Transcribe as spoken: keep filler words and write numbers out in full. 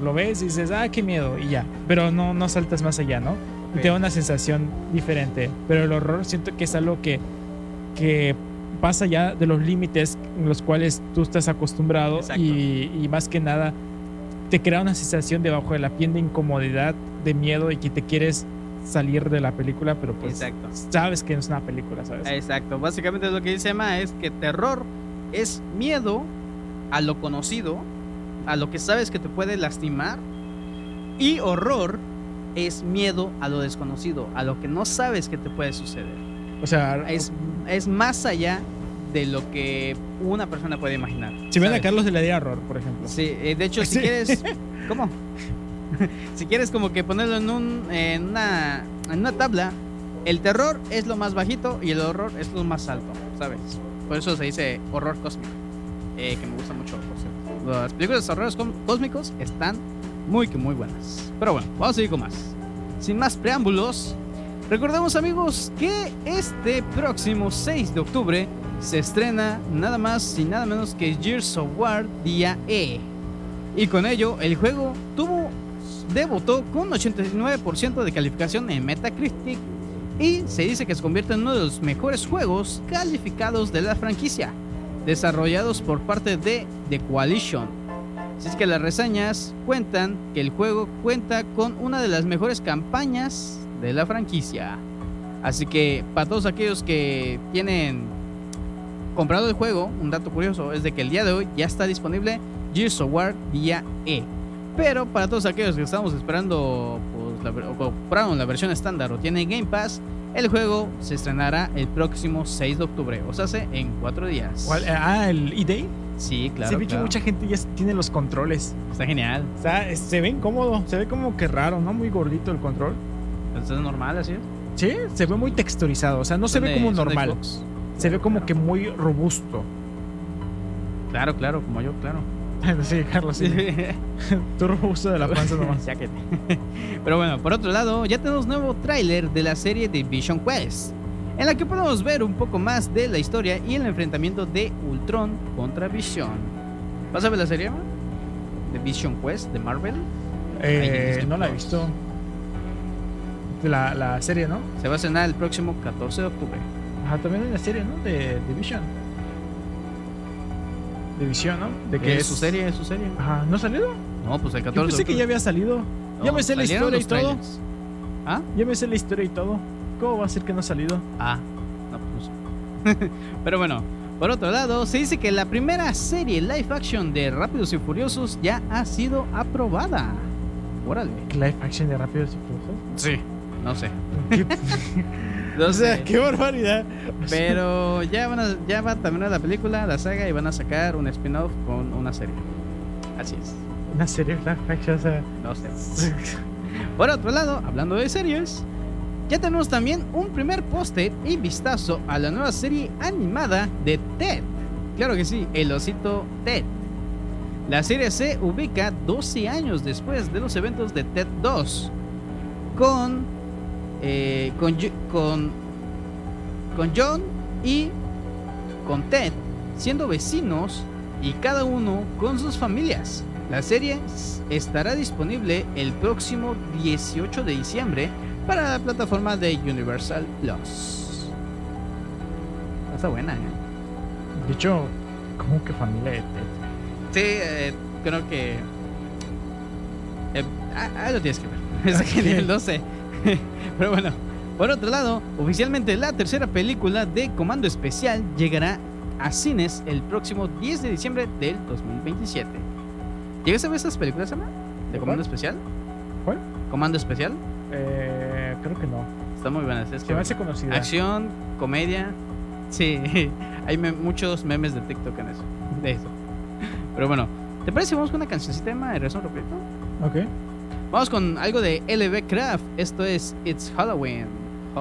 lo ves y dices, ah, qué miedo, y ya. Pero no, no saltas más allá, ¿no? Y te da una sensación diferente. Pero el horror siento que es algo que, que pasa ya de los límites en los cuales tú estás acostumbrado y, y más que nada te crea una sensación debajo de la piel de incomodidad, de miedo y que te quieres salir de la película, pero pues Exacto. sabes que no es una película, ¿sabes? Exacto, básicamente lo que dice Emma es que terror es miedo a lo conocido, a lo que sabes que te puede lastimar, y horror es miedo a lo desconocido, a lo que no sabes que te puede suceder. O sea, es, es más allá de lo que una persona puede imaginar. Si ven ¿sabes? a Carlos le daría horror, por ejemplo. Sí, eh, de hecho, si Sí. quieres, ¿cómo? Si quieres como que ponerlo en un en una en una tabla, el terror es lo más bajito y el horror es lo más alto, ¿sabes? Por eso se dice horror cósmico, eh, que me gusta mucho, por cierto. Las películas de horrores cósmicos están muy que muy buenas. Pero bueno, vamos a seguir con más. Sin más preámbulos, recordemos, amigos, que este próximo seis de octubre se estrena nada más y nada menos que Gears of War Día E. Y con ello, el juego tuvo debutó con ochenta y nueve por ciento de calificación en Metacritic y se dice que se convierte en uno de los mejores juegos calificados de la franquicia, desarrollados por parte de The Coalition. Así es que las reseñas cuentan que el juego cuenta con una de las mejores campañas de la franquicia. Así que para todos aquellos que tienen comprado el juego, un dato curioso es de que el día de hoy ya está disponible Gears of War Día E. Pero para todos aquellos que estamos esperando pues, la, o compraron la versión estándar o tienen Game Pass, el juego se estrenará el próximo seis de octubre, o sea, hace en cuatro días. ¿Cuál? Ah, el E-Day. Sí, claro. Se ve que claro. mucha gente ya tiene los controles. Está genial. O sea, es- se ve incómodo, se ve como que raro, ¿no? Muy gordito el control. ¿Esto es normal, así es? Sí, se ve muy texturizado, o sea, no se Son ve de- como son de normal. Xbox. Se ve como que muy robusto. Claro, claro, como yo, claro. Sí, Carlos, sí. Tú robusto de la panza nomás. Ya que- Pero bueno, por otro lado, ya tenemos nuevo tráiler de la serie de Vision Quest, en la que podemos ver un poco más de la historia y el enfrentamiento de Ultron contra Vision. ¿Vas a ver la serie, man? De Vision Quest de Marvel? Eh, Ay, no la he visto. La, la serie, ¿no? Se va a estrenar el próximo catorce de octubre. Ajá, también hay una serie, ¿no? De, de Vision. De Visión, ¿no? De que Es es su serie, es su serie. Ajá, ¿no ha salido? No, pues el Yo catorce pensé de que ya octubre. había salido. Ya No, me sé la salieron historia y los todo. trailers. ¿Ah? Ya me sé la historia y todo. ¿Cómo va a ser que no ha salido? Ah, no, pues no sé. Pero bueno, por otro lado, se dice que la primera serie live action de Rápidos y Furiosos ya ha sido aprobada. Órale. Live action de Rápidos y Furiosos. Sí. No sé. ¿Qué? No O sea, sé. qué barbaridad. Pero ya, van a, ya va a terminar la película, la saga, y van a sacar un spin-off con una serie. Así es. Una serie live action, o sea. No sé. Por otro lado, hablando de series, ya tenemos también un primer póster y vistazo a la nueva serie animada de Ted. Claro que sí, el osito Ted. La serie se ubica doce años después de los eventos de Ted dos, con eh, con, Ju- con con John y con Ted siendo vecinos y cada uno con sus familias. La serie s- estará disponible el próximo dieciocho de diciembre para la plataforma de Universal Plus. Está buena, ¿eh? De hecho, ¿cómo que familia de Ted? Sí, eh, creo que... Eh, ah, ah, lo tienes que ver. Está genial, no sé. Pero bueno, por otro lado, oficialmente la tercera película de Comando Especial llegará a cines el próximo diez de diciembre del dos mil veintisiete. ¿Llegas a ver esas películas, Emma? ¿De Comando ¿Cuál? Especial? ¿Cuál? ¿Comando Especial? Eh, creo que no. Están muy buenas. Es Se que me hace conocida. acción, comedia. Sí, hay me- muchos memes de TikTok en eso. De eso. Pero bueno, ¿te parece si vamos con una cancioncita, Emma, y regresamos rapidito? Ok. Vamos con algo de L B Craft. Esto es It's Halloween.